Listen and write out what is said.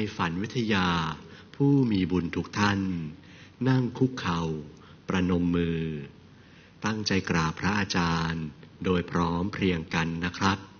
ฝันวิทยาผู้มีบุญทุกท่านนั่งคุกเข่าประนมมือตั้งใจกราบพระอาจารย์โดยพร้อมเพรียงกันนะครับ